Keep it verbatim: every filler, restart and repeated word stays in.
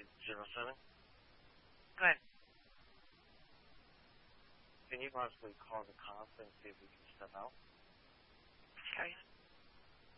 zero seven. Go ahead. Can you possibly call the cops and see if we can step out? Okay.